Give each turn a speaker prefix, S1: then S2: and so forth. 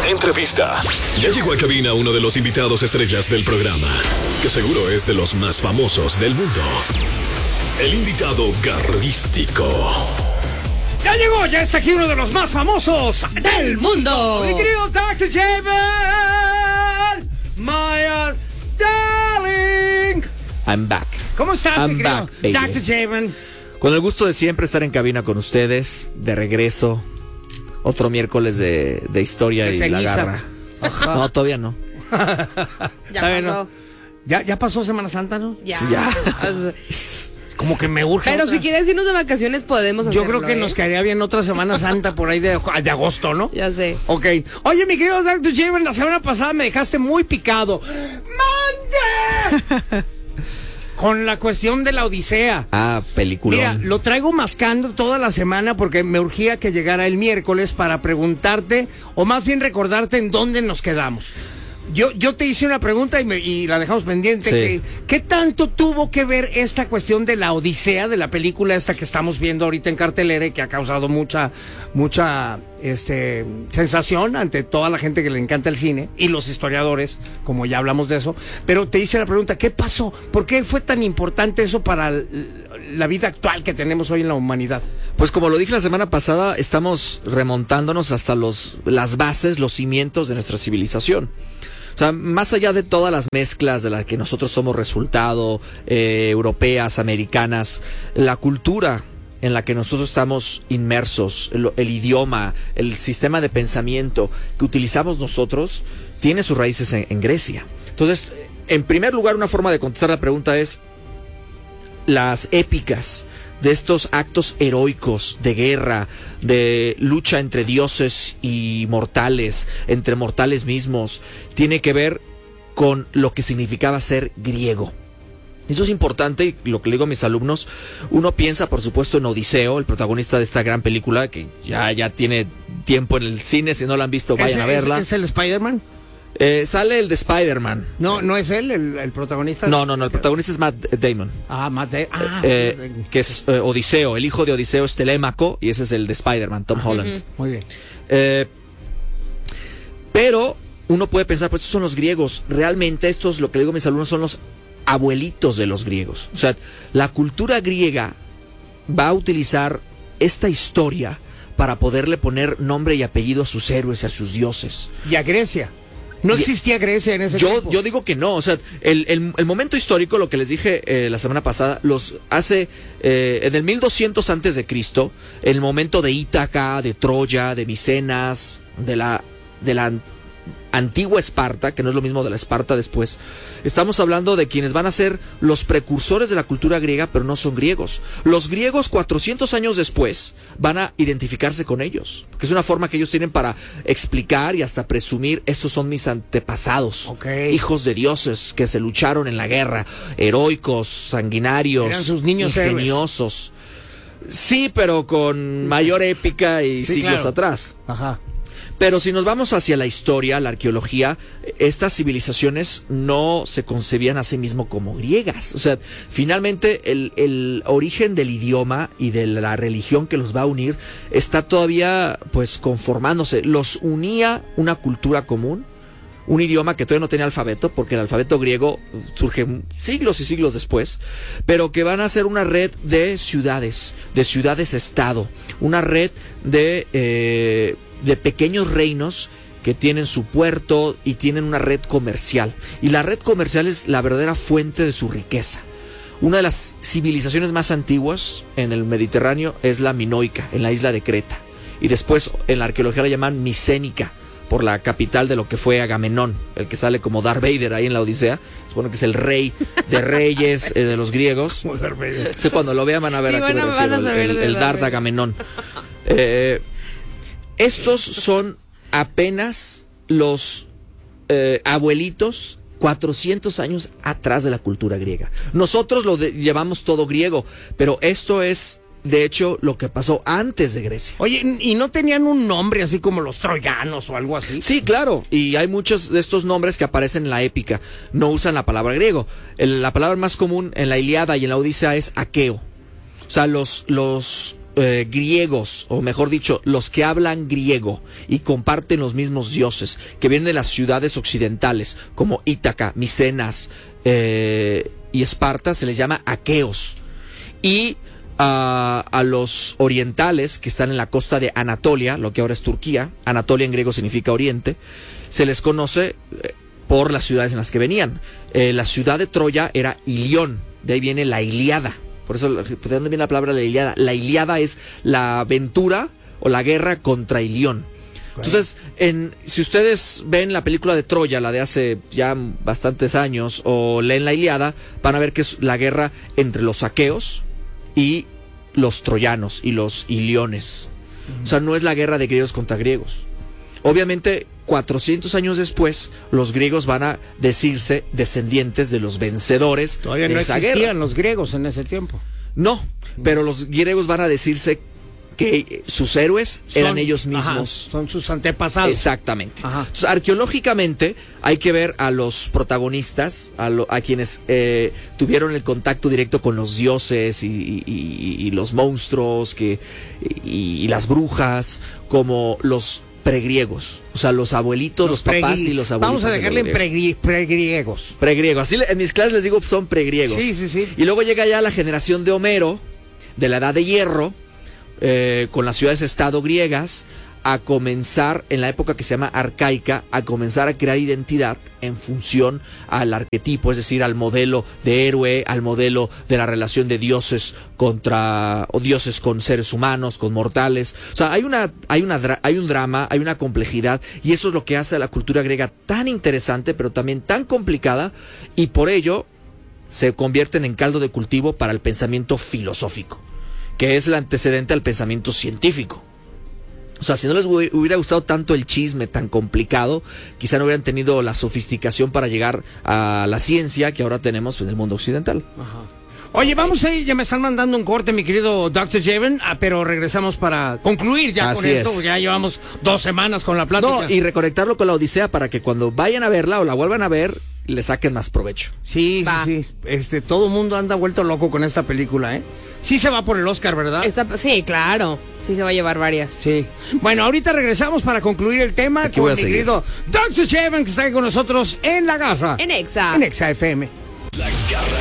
S1: Entrevista. Ya llegó a cabina uno de los invitados estrellas del programa, que seguro es de los más famosos del mundo. El invitado garrístico.
S2: Ya llegó, ya está aquí uno de los más famosos del mundo. Mi querido Dr. Javen, my darling.
S3: I'm back.
S2: ¿Cómo estás, mi querido Dr. Javen?
S3: Con el gusto de siempre estar en cabina con ustedes, de regreso. Otro miércoles de historia de y ceniza. La garra. Ajá. No, todavía no.
S4: Ya pasó.
S2: Ya pasó Semana Santa, ¿no?
S4: Ya.
S3: Sí, ya.
S2: Como que me urge.
S4: Pero
S2: otra.
S4: si quieres irnos de vacaciones podemos hacerlo.
S2: Yo creo que nos caería bien otra Semana Santa por ahí de agosto, ¿no?
S4: Ya sé.
S2: Ok. Oye, mi querido Dr. Javen, la semana pasada me dejaste muy picado. ¡Mande! Con la cuestión de la Odisea.
S3: Ah, película.
S2: Mira, lo traigo mascando toda la semana porque me urgía que llegara el miércoles para preguntarte, o más bien recordarte en dónde nos quedamos. Yo te hice una pregunta y la dejamos pendiente.
S3: Sí.
S2: ¿Qué tanto tuvo que ver esta cuestión de la Odisea, de la película esta que estamos viendo ahorita en cartelera y que ha causado mucha sensación ante toda la gente que le encanta el cine y los historiadores, como ya hablamos de eso? Pero te hice la pregunta, ¿qué pasó? ¿Por qué fue tan importante eso para la vida actual que tenemos hoy en la humanidad?
S3: Pues como lo dije la semana pasada, estamos remontándonos hasta las bases, los cimientos de nuestra civilización. O sea, más allá de todas las mezclas de las que nosotros somos resultado, europeas, americanas, la cultura en la que nosotros estamos inmersos, el idioma, el sistema de pensamiento que utilizamos nosotros, tiene sus raíces en Grecia. Entonces, en primer lugar, una forma de contestar la pregunta es las épicas de estos actos heroicos de guerra, de lucha entre dioses y mortales, entre mortales mismos, tiene que ver con lo que significaba ser griego. Eso es importante, y lo que le digo a mis alumnos, uno piensa por supuesto en Odiseo, el protagonista de esta gran película que ya tiene tiempo en el cine, si no la han visto vayan a verla.
S2: ¿Es el Spider-Man?
S3: Sale el de Spider-Man.
S2: No es él el protagonista.
S3: No, el protagonista es Matt Damon.
S2: Matt Damon.
S3: Que es Odiseo, el hijo de Odiseo es Telémaco y ese es el de Spider-Man, Tom Holland.
S2: Muy bien.
S3: Pero uno puede pensar, pues estos son los griegos. Realmente estos, lo que le digo a mis alumnos, son los abuelitos de los griegos. O sea, la cultura griega va a utilizar esta historia para poderle poner nombre y apellido a sus héroes y a sus dioses.
S2: Y a Grecia. No existía Grecia en ese tiempo.
S3: Yo digo que no, o sea, el momento histórico, lo que les dije la semana pasada, los hace en el 1200 antes de Cristo, el momento de Ítaca, de Troya, de Micenas, de la antigua Esparta, que no es lo mismo de la Esparta después. Estamos hablando de quienes van a ser los precursores de la cultura griega, pero no son griegos. Los griegos 400 años después van a identificarse con ellos, porque es una forma que ellos tienen para explicar y hasta presumir, estos son mis antepasados, hijos de dioses que se lucharon en la guerra, heroicos, sanguinarios,
S2: eran sus niños
S3: ingeniosos. Héroes. Sí, pero con mayor épica y siglos atrás.
S2: Ajá.
S3: Pero si nos vamos hacia la historia, la arqueología, estas civilizaciones no se concebían a sí mismo como griegas. O sea, finalmente el origen del idioma y de la religión que los va a unir está todavía pues conformándose. Los unía una cultura común, un idioma que todavía no tenía alfabeto, porque el alfabeto griego surge siglos y siglos después, pero que van a ser una red de ciudades-estado, una red de pequeños reinos que tienen su puerto y tienen una red comercial. Y la red comercial es la verdadera fuente de su riqueza. Una de las civilizaciones más antiguas en el Mediterráneo es la minoica, en la isla de Creta. Y después en la arqueología la llaman micénica, por la capital de lo que fue Agamenón, el que sale como Darth Vader ahí en la Odisea. Supone que es el rey de reyes de los griegos. Sí, cuando lo vean van a ver a qué me refiero, el Darth Agamenón. Estos son apenas los abuelitos 400 años atrás de la cultura griega. Nosotros llevamos todo griego, pero esto es, de hecho, lo que pasó antes de Grecia.
S2: Oye, ¿y no tenían un nombre así como los troyanos o algo así?
S3: Sí, claro, y hay muchos de estos nombres que aparecen en la épica. No usan la palabra griego. La palabra más común en la Ilíada y en la Odisea es aqueo. O sea, los griegos, o mejor dicho, los que hablan griego y comparten los mismos dioses, que vienen de las ciudades occidentales, como Ítaca, Micenas y Esparta, se les llama aqueos. Y a los orientales, que están en la costa de Anatolia, lo que ahora es Turquía, Anatolia en griego significa oriente, se les conoce por las ciudades en las que venían. La ciudad de Troya era Ilión, de ahí viene la Ilíada. Por eso, ¿de dónde viene la palabra la Ilíada? La Ilíada es la aventura o la guerra contra Ilión. Entonces, si ustedes ven la película de Troya, la de hace ya bastantes años, o leen la Ilíada, van a ver que es la guerra entre los aqueos y los troyanos y los iliones. O sea, no es la guerra de griegos contra griegos. Obviamente, 400 años después, los griegos van a decirse descendientes de los vencedores.
S2: Todavía
S3: de
S2: no
S3: esa
S2: existían
S3: guerra.
S2: Los griegos en ese tiempo.
S3: No, pero los griegos van a decirse que sus héroes eran ellos mismos.
S2: Ajá, son sus antepasados.
S3: Exactamente.
S2: Ajá.
S3: Entonces, arqueológicamente hay que ver a los protagonistas, a quienes tuvieron el contacto directo con los dioses y los monstruos y las brujas, como los pregriegos. O sea, los abuelitos, los papás y los abuelitos.
S2: Vamos a dejarle en pregriegos.
S3: Pregriegos. Así en mis clases les digo, son pregriegos.
S2: Sí.
S3: Y luego llega ya la generación de Homero, de la Edad de Hierro, con las ciudades-estado griegas, a comenzar, en la época que se llama arcaica, a comenzar a crear identidad en función al arquetipo, es decir, al modelo de héroe, al modelo de la relación de dioses dioses con seres humanos, con mortales. O sea, hay un drama, hay una complejidad, y eso es lo que hace a la cultura griega tan interesante, pero también tan complicada, y por ello se convierten en caldo de cultivo para el pensamiento filosófico, que es el antecedente al pensamiento científico. O sea, si no les hubiera gustado tanto el chisme tan complicado, quizá no hubieran tenido la sofisticación para llegar a la ciencia que ahora tenemos en el mundo occidental.
S2: Ajá. Oye, vamos a ir, ya me están mandando un corte, mi querido Dr. Javen, pero regresamos para concluir ya
S3: Así
S2: con esto,
S3: es.
S2: porque ya llevamos 2 semanas con la plática.
S3: No, y reconectarlo con la Odisea para que cuando vayan a verla o la vuelvan a ver, le saquen más provecho.
S2: Sí. Todo el mundo anda vuelto loco con esta película, ¿eh? Sí se va por el Oscar, ¿verdad?
S4: Sí, claro. Sí se va a llevar varias.
S2: Sí. Bueno, ahorita regresamos para concluir el tema
S3: Aquí voy
S2: con
S3: a
S2: mi
S3: seguir.
S2: querido Dr. Javen, que está aquí con nosotros en La Garra.
S4: En Exa.
S2: En Exa FM.
S1: La Garra